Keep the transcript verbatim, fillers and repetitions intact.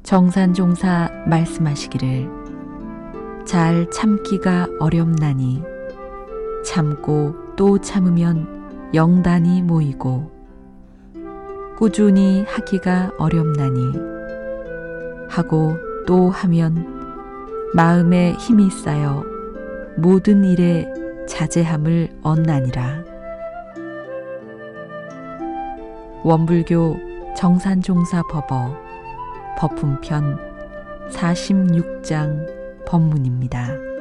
정산종사 말씀하시기를 잘 참기가 어렵나니 참고 또 참으면 영단이 모이고 꾸준히 하기가 어렵나니 하고 또 하면 마음에 힘이 쌓여 모든 일에 자제함을 얻나니라. 원불교 정산종사법어 법품편 사십육 장 법문입니다.